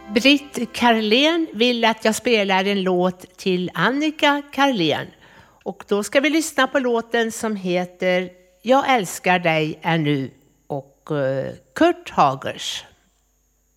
Britt Karlén vill att jag spelar en låt till Annika Karlén. Och då ska vi lyssna på låten som heter Jag älskar dig är nu och Kurt Hagers.